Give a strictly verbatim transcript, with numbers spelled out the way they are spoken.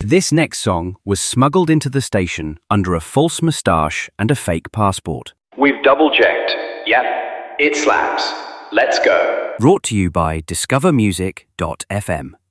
This next song was smuggled into the station under a false moustache and a fake passport. We've double-checked. Yep, it slaps. Let's go. Brought to you by discover music dot f m.